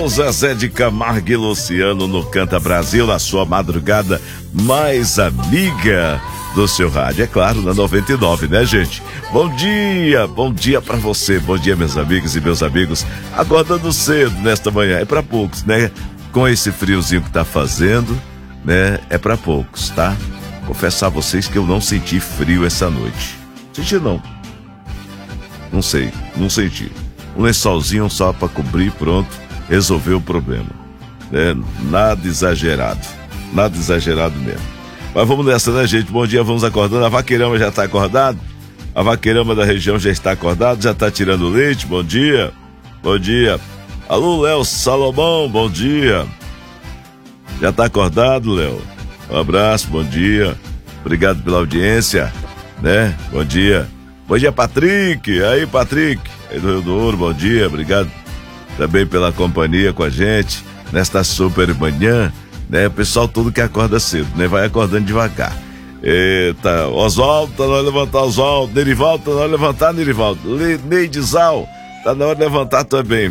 com Zezé de Camargo e Luciano no Canta Brasil, na sua madrugada mais amiga do seu rádio, é claro, na 99, né, gente? Bom dia pra você, bom dia, meus amigos e meus amigos, acordando cedo nesta manhã, é pra poucos, né? Com esse friozinho que tá fazendo, né? É pra poucos, tá? Confessar a vocês que eu não senti frio essa noite. Senti não. Não sei, não senti. Um lençolzinho só pra cobrir, pronto, resolveu o problema. Nada exagerado mesmo. Mas vamos nessa, né, gente? Bom dia, vamos acordando. A vaqueirama já tá acordado? A vaqueirama da região já está acordado, já tá tirando leite? Bom dia. Bom dia. Alô, Léo Salomão, bom dia. Já tá acordado, Léo? Um abraço, bom dia. Obrigado pela audiência, né? Bom dia. Bom dia, Patrick. Aí, Patrick. Aí do Rio do Ouro, bom dia. Obrigado também pela companhia com a gente nesta super manhã, né? O pessoal todo que acorda cedo, né? Vai acordando devagar. Eita, Oswaldo, tá na hora de levantar, Oswaldo. Nerivaldo, tá na hora de levantar, Nerivaldo. Neidizal, tá na hora de levantar também.